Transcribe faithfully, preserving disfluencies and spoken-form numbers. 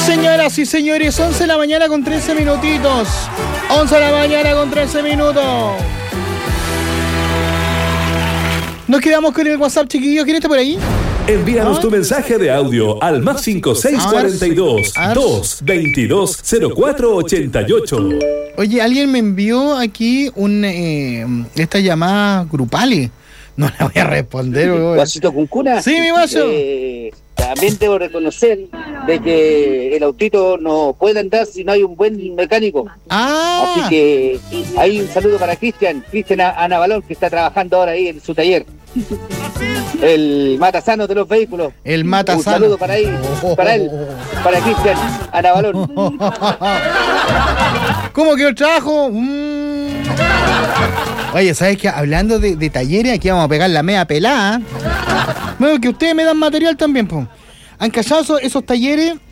Señoras y señores, once de la mañana con trece minutitos. once de la mañana con trece minutos. Nos quedamos con el WhatsApp, chiquillos. ¿Quién está por ahí? Envíanos tu mensaje de audio al más cinco seis cuatro dos, dos veintidós, cero cuatro ochenta y ocho. Oye, alguien me envió aquí un eh, estas llamadas grupales. No la voy a responder. ¿Guasito Cuncuna? Sí, mi guaso. Eh, también debo reconocer de que el autito no puede andar si no hay un buen mecánico. Ah. Así que hay un saludo para Cristian, Cristian Anabalón, que está trabajando ahora ahí en su taller. El matasano de los vehículos. El matasano. Un saludo para ahí, para él, para Cristian Anabalón. ¿Cómo quedó el trabajo? Mm. Oye, ¿sabes qué? Hablando de, de talleres, aquí vamos a pegar la media pelada. Bueno, que ustedes me dan material también, po. ¿Han cachado esos, esos talleres